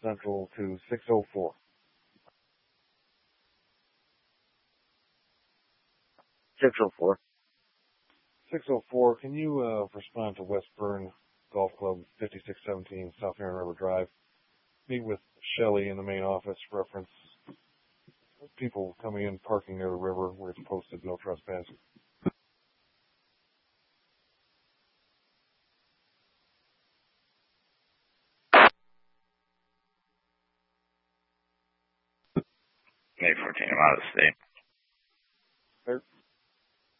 Central to 604. 604. 604, can you respond to West Burn Golf Club, 5617 South Heron River Drive? Meet with Shelley in the main office. Reference people coming in, parking near the river where it's posted no trespassing. May 14, I'm out of the state.